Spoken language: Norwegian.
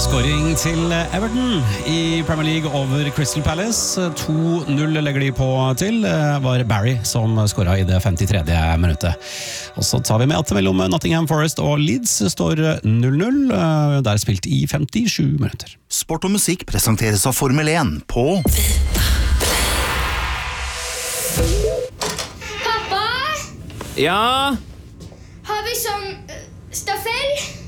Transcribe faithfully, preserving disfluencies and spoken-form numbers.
Skåring til Everton i Premier League over Crystal Palace. to null legger de på til. Det var Barry som skåret i det femtitredje minuttet. Og så tar vi med at mellom Nottingham Forest og Leeds står null null. Der spilt i femtisju minutter. Sport og musikk presenteres av Formel én på Pappa, Ja, har vi sånn uh, stafell?